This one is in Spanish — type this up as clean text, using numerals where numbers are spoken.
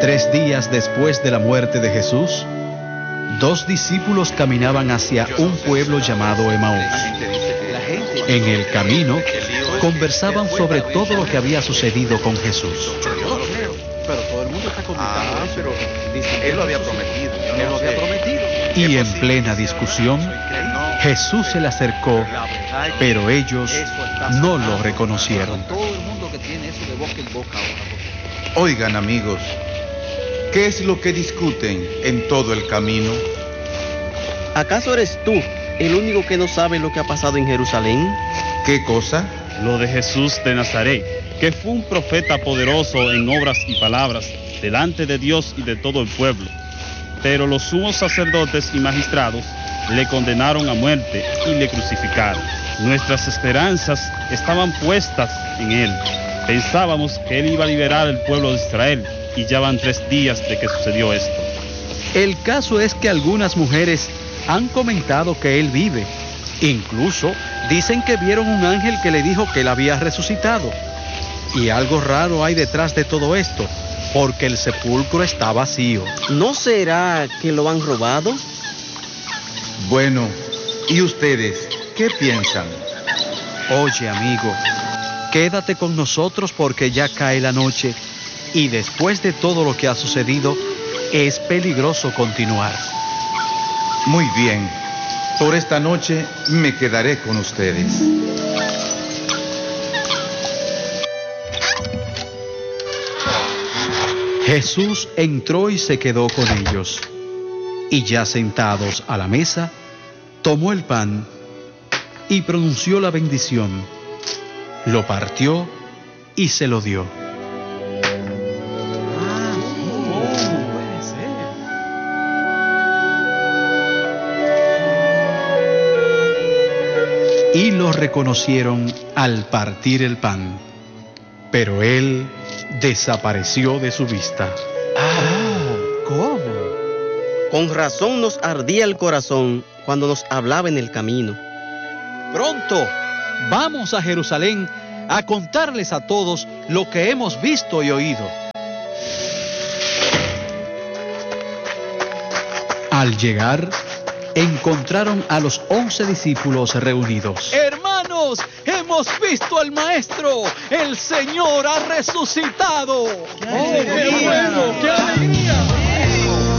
3 días después de la muerte de Jesús, 2 discípulos caminaban hacia un pueblo llamado Emaús. En el camino, conversaban sobre todo lo que había sucedido con Jesús. Pero todo el mundo está comentando eso. Pero él lo había prometido. Y en plena discusión, Jesús se le acercó, pero ellos no lo reconocieron. Oigan, amigos, ¿qué es lo que discuten en todo el camino? ¿Acaso eres tú el único que no sabe lo que ha pasado en Jerusalén? ¿Qué cosa? Lo de Jesús de Nazaret, que fue un profeta poderoso en obras y palabras delante de Dios y de todo el pueblo. Pero los sumos sacerdotes y magistrados le condenaron a muerte y le crucificaron. Nuestras esperanzas estaban puestas en él. Pensábamos que él iba a liberar al pueblo de Israel, y ya van 3 días de que sucedió esto. El caso es que algunas mujeres han comentado que él vive. Incluso dicen que vieron un ángel que le dijo que él había resucitado. Y algo raro hay detrás de todo esto, porque el sepulcro está vacío. ¿No será que lo han robado? Bueno, ¿y ustedes qué piensan? Oye, amigo, quédate con nosotros porque ya cae la noche y después de todo lo que ha sucedido, es peligroso continuar. Muy bien, por esta noche me quedaré con ustedes. Jesús entró y se quedó con ellos. Y ya sentados a la mesa, tomó el pan y pronunció la bendición. Lo partió y se lo dio. Y lo reconocieron al partir el pan, pero él desapareció de su vista. ¿Cómo? Con razón nos ardía el corazón cuando nos hablaba en el camino. Pronto, vamos a Jerusalén a contarles a todos lo que hemos visto y oído. Al llegar, encontraron a los 11 discípulos reunidos. Hermanos, hemos visto al Maestro. El Señor ha resucitado. ¡Qué bueno! ¡Qué alegría!